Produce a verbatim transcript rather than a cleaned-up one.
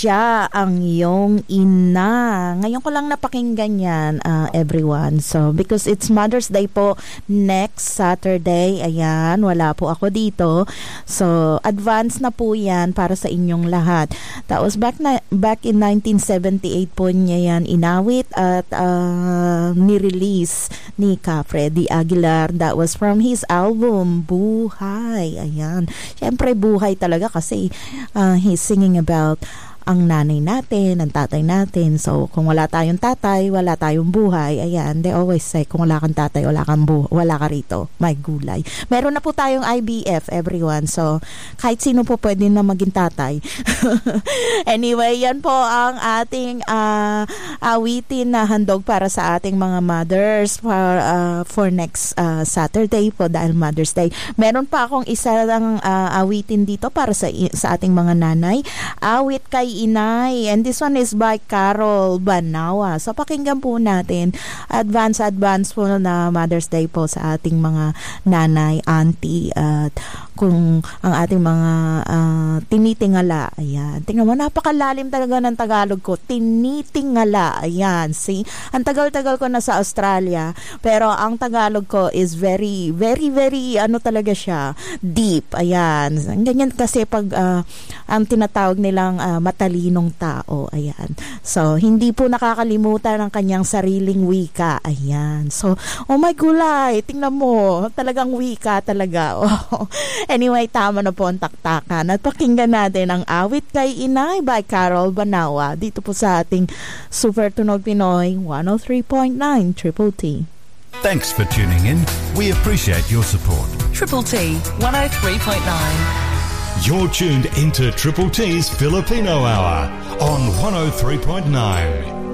siya ang iyong ina. Ngayon ko lang napakinggan yan, uh, everyone. So, because it's Mother's Day po next Saturday. Ayan, wala po ako dito. So, advance na po yan para sa inyong lahat. Tapos, back, na, back in nineteen seventy-eight po niya yan inawit at uh, ni-release ni Ka Freddy Aguilar. That was from his album, Buhay. Ayan. Siyempre, buhay talaga kasi uh, he's singing about ang nanay natin, ang tatay natin. So, kung wala tayong tatay, wala tayong buhay. Ayan, they always say, kung wala kang tatay, wala kang bu- wala ka rito. May gulay. Meron na po tayong I B F, everyone. So, kahit sino po pwede na maging tatay. Anyway, yan po ang ating uh, awitin na handog para sa ating mga mothers for, uh, for next uh, Saturday po dahil Mother's Day. Meron pa akong isa lang uh, awitin dito para sa, sa ating mga nanay. Awit kay Inay. And this one is by Carol Banawa. So, pakinggan po natin. Advance, advance po na Mother's Day po sa ating mga nanay, auntie, at kung ang ating mga uh, tinitingala. Ayan. Tingnan mo, napakalalim talaga ng Tagalog ko. Tinitingala. Ayan. See? Ang tagal-tagal ko na sa Australia. Pero ang Tagalog ko is very, very, very, ano talaga siya, deep. Ayan. Ganyan kasi pag uh, ang tinatawag nilang uh, matalinong tao. Ayan. So, hindi po nakakalimutan ang kanyang sariling wika. Ayan. So, oh my gulay. Tingnan mo. Talagang wika talaga. Oh. Anyway, tama na po ang taktakan. At pakinggan natin ang Awit Kay Inay by Carol Banawa. Dito po sa ating Super Tunog Pinoy one oh three point nine Triple T. Thanks for tuning in. We appreciate your support. Triple T one oh three point nine. You're tuned into Triple T's Filipino Hour on one oh three point nine.